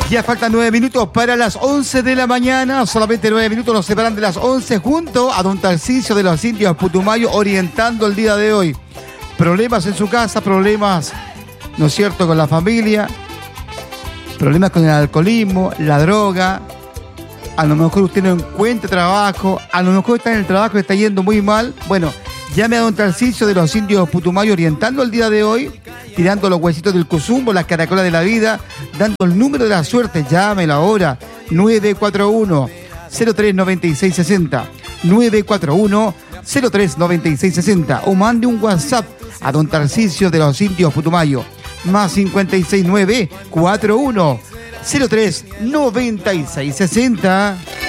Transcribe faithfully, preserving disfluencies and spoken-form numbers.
Ya faltan nueve minutos para las once de la mañana. Solamente nueve minutos nos separan de las once junto a don Tarcisio de los Indios Putumayo, orientando el día de hoy. Problemas en su casa, problemas, ¿no es cierto?, con la familia, problemas con el alcoholismo, la droga. A lo mejor usted no encuentra trabajo, a lo mejor está en el trabajo y está yendo muy mal. Bueno, llame a don Tarcisio de los Indios Putumayo, orientando el día de hoy, tirando los huesitos del cuzumbo, las caracolas de la vida, dando el número de la suerte. Llámelo ahora, nueve cuatro uno, cero tres nueve seis seis cero, nueve cuatro uno, cero tres nueve seis seis cero, o mande un WhatsApp a don Tarcisio de los Indios Putumayo, más cincuenta y seis nueve cuarenta y uno cero tres nueve seis seis cero.